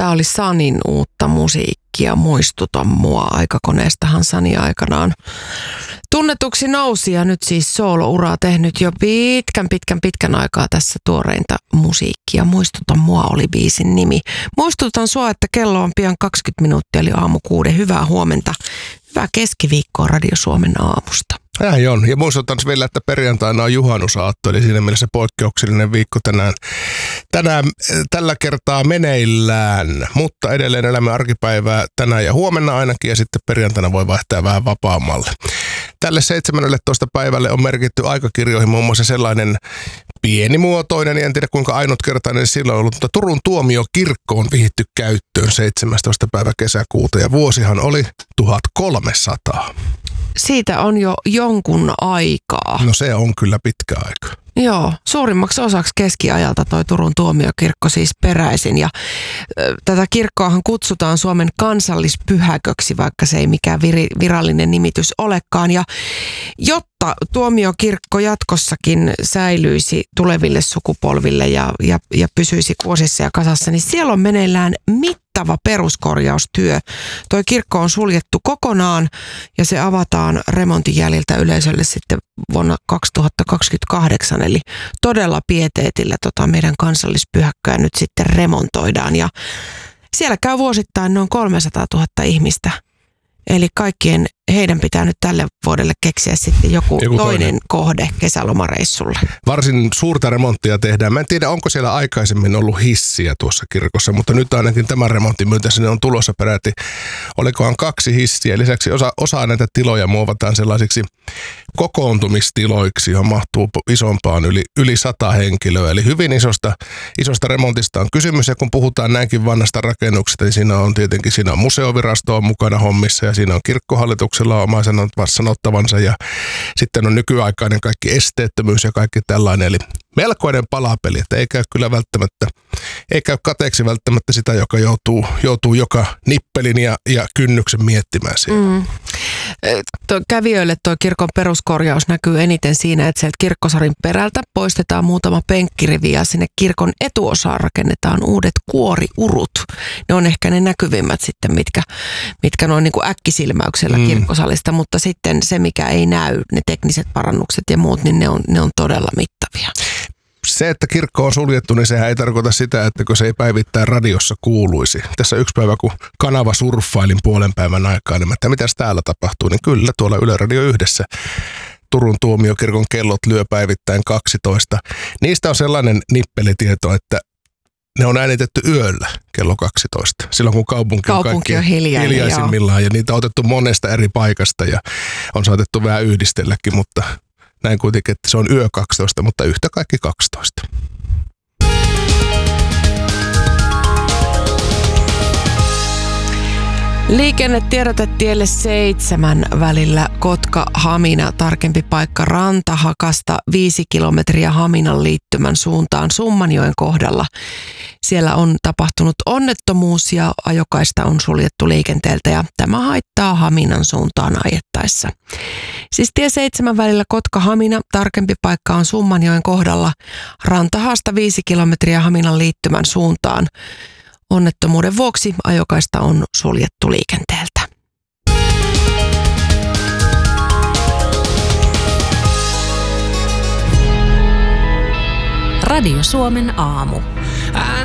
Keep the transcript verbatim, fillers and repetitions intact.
Tämä oli Sanin uutta musiikkia. Muistuta mua. Aikakoneestahan Sani aikanaan tunnetuksi nousi ja nyt siis soolouraa tehnyt jo pitkän, pitkän, pitkän aikaa tässä tuoreinta musiikkia. Muistuta mua oli biisin nimi. Muistutan sua, että kello on pian kaksikymmentä minuuttia, eli aamu kuuden. Hyvää huomenta. Hyvää keskiviikkoa Radio Suomen aamusta. Näin on. Ja muistutan vielä, että perjantaina on juhannusaatto, eli siinä mielessä poikkeuksellinen viikko tänään, tänään tällä kertaa meneillään. Mutta edelleen elämme arkipäivää tänään ja huomenna ainakin, ja sitten perjantaina voi vaihtaa vähän vapaammalle. Tälle seitsemännentoista päivälle on merkitty aikakirjoihin muun muassa sellainen pienimuotoinen, en tiedä kuinka ainutkertainen silloin on ollut, mutta Turun tuomiokirkko on vihitty käyttöön seitsemästoista päivä kesäkuuta ja vuosihan oli tuhatkolmesataa. Siitä on jo jonkun aikaa. No se on kyllä pitkä aika. Joo, suurimmaksi osaksi keskiajalta toi Turun tuomiokirkko siis peräisin ja ö, tätä kirkkoahan kutsutaan Suomen kansallispyhäköksi, vaikka se ei mikään vir, virallinen nimitys olekaan. Ja jotta tuomiokirkko jatkossakin säilyisi tuleville sukupolville ja, ja, ja pysyisi kuosissa ja kasassa, niin siellä on meneillään mittava peruskorjaustyö. Toi kirkko on suljettu kokonaan ja se avataan remontin jäljiltä yleisölle sitten vuonna kaksituhattakaksikymmentäkahdeksan. Eli todella pieteetillä tota meidän kansallispyhäkköä nyt sitten remontoidaan ja siellä käy vuosittain noin kolmesataatuhatta ihmistä. Eli kaikkien heidän pitää nyt tälle vuodelle keksiä sitten joku, joku toinen, toinen kohde kesälomareissulle. Varsin suurta remonttia tehdään. Mä en tiedä, onko siellä aikaisemmin ollut hissiä tuossa kirkossa, mutta nyt ainakin tämän remontin myötä sinne on tulossa peräti. Olikohan kaksi hissiä. Lisäksi osa, osa näitä tiloja muovataan sellaisiksi kokoontumistiloiksi, johon mahtuu isompaan yli, yli sata henkilöä. Eli hyvin isosta, isosta remontista on kysymys. Ja kun puhutaan näinkin vanhasta rakennuksesta, niin siinä on tietenkin siinä on museovirasto on mukana hommissa ja siinä on kirkkohallituksella on oma sanottavansa ja sitten on nykyaikainen kaikki esteettömyys ja kaikki tällainen. Eli melkoinen palapeli, että ei käy kyllä välttämättä, ei käy kateeksi välttämättä sitä, joka joutuu, joutuu joka nippelin ja, ja kynnyksen miettimään siellä. Mm. Tuo kävijöille tuo kirkon peruskorjaus näkyy eniten siinä, että sieltä kirkkosarin perältä poistetaan muutama penkkirivi ja sinne kirkon etuosaan rakennetaan uudet kuoriurut. Ne on ehkä ne näkyvimmät sitten, mitkä, mitkä noin niin kuin äkkisilmäyksellä mm. kirkkosalista, mutta sitten se, mikä ei näy, ne tekniset parannukset ja muut, niin ne on, ne on todella mittavia. Se, että kirkko on suljettu, niin sehän ei tarkoita sitä, että se ei päivittäin radiossa kuuluisi. Tässä yksi päivä, kun kanava surffailin puolen päivän aikaa, niin että mitäs täällä tapahtuu, niin kyllä tuolla Yle Radio yhdessä Turun tuomiokirkon kellot lyö päivittäin kaksitoista. Niistä on sellainen nippelitieto, että ne on äänitetty yöllä kello kaksitoista. Silloin kun kaupunki, kaupunki on, on hiljainen, hiljaisimmillaan. Ja niitä on otettu monesta eri paikasta ja on saatettu vähän yhdistelläkin, mutta näin kuitenkin, että se on yö kaksitoista, mutta yhtä kaikki kaksitoista. Liikennetiedote tielle seitsemän välillä Kotka-Hamina, tarkempi paikka Rantahakasta, viisi kilometriä Haminan liittymän suuntaan Summanjoen kohdalla. Siellä on tapahtunut onnettomuus ja ajokaista on suljettu liikenteeltä ja tämä haittaa Haminan suuntaan ajettaessa. Siis tie seitsemän välillä Kotka-Hamina, tarkempi paikka on Summanjoen kohdalla Rantahasta viisi kilometriä Haminan liittymän suuntaan. Onnettomuuden vuoksi ajokaista on suljettu liikenteeltä. Radio Suomen aamu.